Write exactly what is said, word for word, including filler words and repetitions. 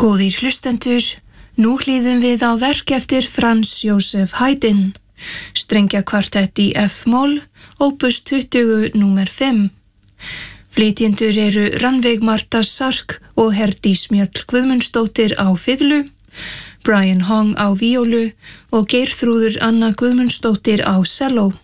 Góðir hlustendur, nú hlýðum við á verk eftir Franz Joseph Haydn, strengjakvartett í F-moll, opus tuttugu númer fimm. Flytjendur eru Rannveig Marta Sark og Herdís Mjöll Guðmundsdóttir á fiðlu, Brian Hong á víólu og Geirþrúður Anna Guðmundsdóttir á selló.